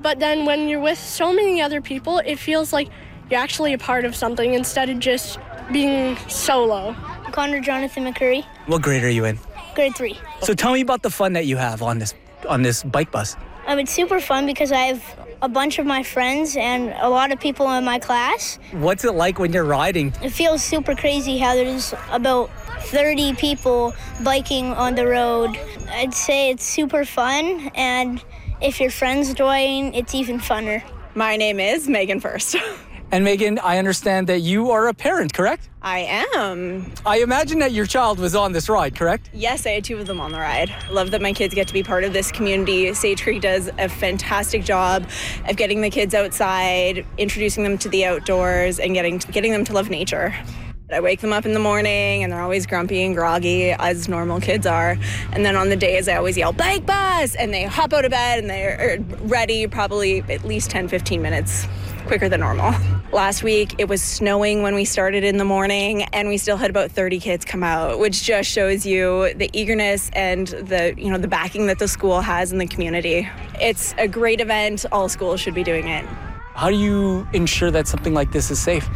but then when you're with so many other people, it feels like you're actually a part of something instead of just being solo. Connor Jonathan McCurry. What grade are you in? Grade 3. So tell me about the fun that you have on this bike bus. It's super fun because I have a bunch of my friends and a lot of people in my class. What's it like when you're riding? It feels super crazy how there's about 30 people biking on the road. I'd say it's super fun, and if your friends join, it's even funner. My name is Megan First. And Megan, I understand that you are a parent, correct? I am. I imagine that your child was on this ride, correct? Yes, I had 2 of them on the ride. I love that my kids get to be part of this community. Sage Creek does a fantastic job of getting the kids outside, introducing them to the outdoors, and getting them to love nature. I wake them up in the morning and they're always grumpy and groggy, as normal kids are. And then on the days I always yell, "Bike bus!" And they hop out of bed and they're ready probably at least 10-15 minutes quicker than normal. Last week it was snowing when we started in the morning, and we still had about 30 kids come out, which just shows you the eagerness and the backing that the school has in the community. It's a great event. All schools should be doing it. How do you ensure that something like this is safe?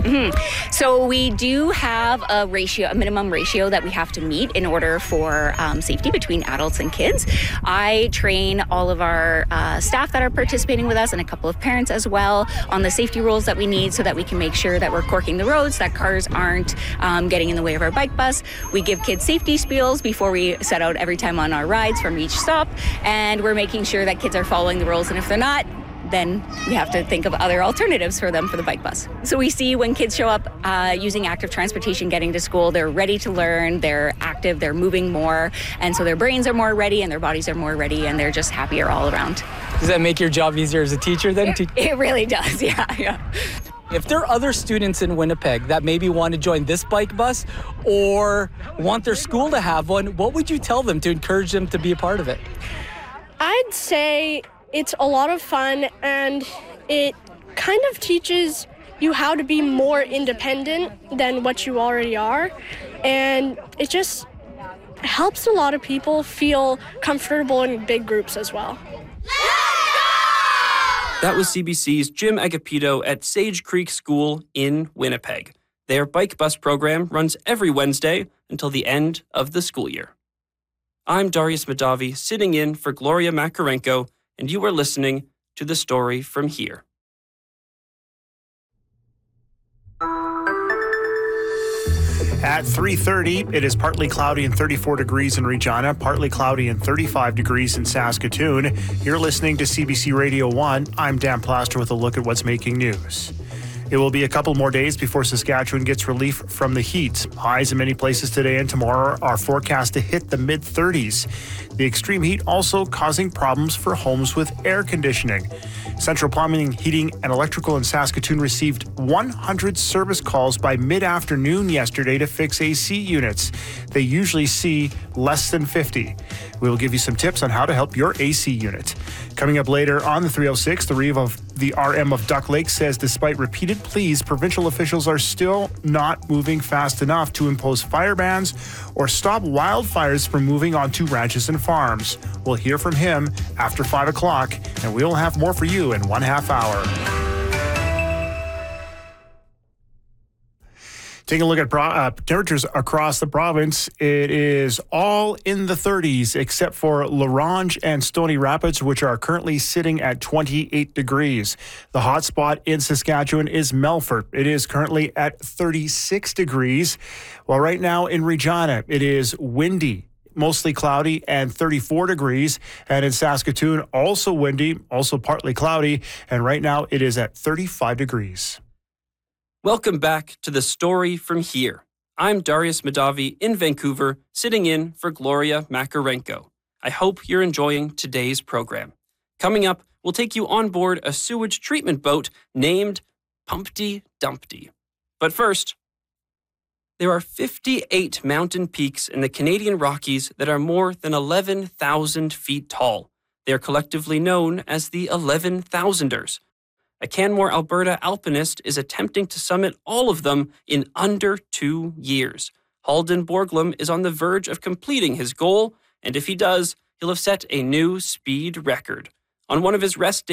So we do have a minimum ratio that we have to meet in order for safety between adults and kids. I train all of our staff that are participating with us and a couple of parents as well on the safety rules that we need so that we can make sure that we're corking the roads, that cars aren't getting in the way of our bike bus. We give kids safety spiels before we set out every time on our rides from each stop, and we're making sure that kids are following the rules, and if they're not, then we have to think of other alternatives for them for the bike bus. So we see when kids show up using active transportation getting to school, they're ready to learn, they're active, they're moving more, and so their brains are more ready and their bodies are more ready, and they're just happier all around. Does that make your job easier as a teacher then? It really does, yeah. If there are other students in Winnipeg that maybe want to join this bike bus or want their school to have one, what would you tell them to encourage them to be a part of it? I'd say it's a lot of fun, and it kind of teaches you how to be more independent than what you already are, and it just helps a lot of people feel comfortable in big groups as well. That was CBC's Jim Agapito at Sage Creek School in Winnipeg. Their bike bus program runs every Wednesday until the end of the school year. I'm Darius Madavi, sitting in for Gloria Makarenko, and you are listening to The Story from Here. At 3:30, it is partly cloudy and 34 degrees in Regina, partly cloudy and 35 degrees in Saskatoon. You're listening to CBC Radio 1. I'm Dan Plaster with a look at what's making news. It will be a couple more days before Saskatchewan gets relief from the heat. Highs in many places today and tomorrow are forecast to hit the mid-30s. The extreme heat also causing problems for homes with air conditioning. Central Plumbing, Heating and Electrical in Saskatoon received 100 service calls by mid-afternoon yesterday to fix AC units. They usually see less than 50. We will give you some tips on how to help your AC unit. Coming up later on the 306, the RM of Duck Lake says despite repeated pleas, provincial officials are still not moving fast enough to impose fire bans or stop wildfires from moving onto ranches and farms. We'll hear from him after 5 o'clock, and we'll have more for you in 1/2 hour. Taking a look at temperatures across the province, it is all in the 30s except for La Ronge and Stony Rapids, which are currently sitting at 28 degrees. The hot spot in Saskatchewan is Melfort. It is currently at 36 degrees, while right now in Regina, it is windy, mostly cloudy, and 34 degrees. And in Saskatoon, also windy, also partly cloudy, and right now it is at 35 degrees. Welcome back to The Story from Here. I'm Darius Madavi in Vancouver, sitting in for Gloria Makarenko. I hope you're enjoying today's program. Coming up, we'll take you on board a sewage treatment boat named Pumpty Dumpty. But first, there are 58 mountain peaks in the Canadian Rockies that are more than 11,000 feet tall. They are collectively known as the 11,000ers. A Canmore, Alberta alpinist is attempting to summit all of them in under 2 years. Halden Borglum is on the verge of completing his goal, and if he does, he'll have set a new speed record. On one of his rest